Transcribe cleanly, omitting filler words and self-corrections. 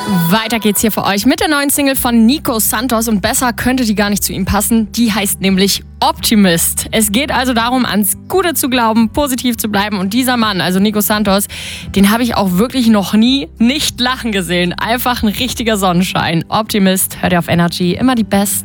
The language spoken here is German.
Weiter geht's hier für euch mit der neuen Single von Nico Santos und besser könnte die gar nicht zu ihm passen. Die heißt nämlich Optimist. Es geht also darum, ans Gute zu glauben, positiv zu bleiben und dieser Mann, also Nico Santos, den habe ich auch wirklich noch nie nicht lachen gesehen. Einfach ein richtiger Sonnenschein. Optimist, hört ihr auf Energy, immer die Best.